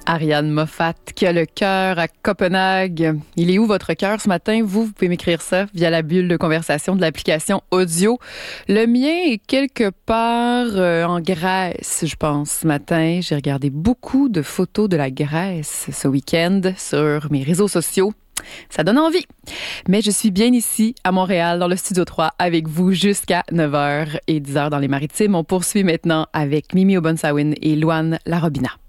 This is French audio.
Ariane Moffat qui a le cœur à Copenhague. Il est où votre cœur ce matin? Vous pouvez m'écrire ça via la bulle de conversation de l'application audio. Le mien est quelque part en Grèce, je pense. Ce matin, j'ai regardé beaucoup de photos de la Grèce ce week-end sur mes réseaux sociaux. Ça donne envie. Mais je suis bien ici, à Montréal, dans le Studio 3, avec vous jusqu'à 9h et 10h dans les Maritimes. On poursuit maintenant avec Mimi Obonsawin et Louane Larobina.